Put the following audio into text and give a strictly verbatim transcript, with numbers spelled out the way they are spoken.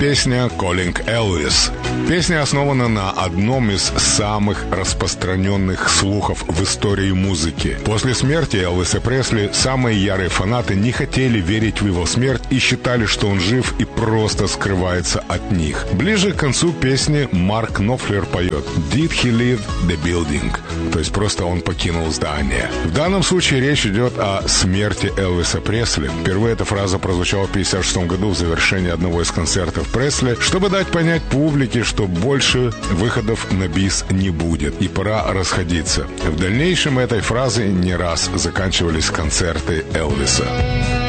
Песня «Calling Elvis». Песня основана на одном из самых распространенных слухов в истории музыки. После смерти Элвиса Пресли самые ярые фанаты не хотели верить в его смерть и считали, что он жив и просто скрывается от них. Ближе к концу песни Марк Knopfler поет «Did he leave the building?» То есть просто он покинул здание. В данном случае речь идет о смерти Элвиса Пресли. Впервые эта фраза прозвучала в пятьдесят шестом году в завершении одного из концертов Пресли, чтобы дать понять публике, что больше выходов на бис не будет и пора расходиться. В дальнейшем этой фразой не раз заканчивались концерты Элвиса.